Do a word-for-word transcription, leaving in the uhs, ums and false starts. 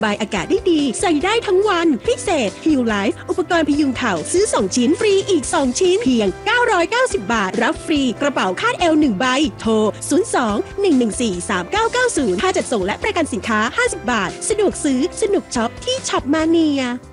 บายอากาศได้ดีใส่ได้ทั้งวันพิเศษ Heal Life อุปกรณ์พยุงเข่าซื้อสองชิ้นฟรีอีกสองชิ้นเพียงเก้าร้อยเก้าสิบบาทรับฟรีกระเป๋าคาดเอวหนึ่งใบโทรศูนย์ สอง หนึ่ง หนึ่ง สี่ สาม เก้า เก้า ศูนย์ค่าจัดส่งและประกันสินค้าห้าสิบบาทสะดวกซื้อสนุกช็อปที่ช็อปมาเนีย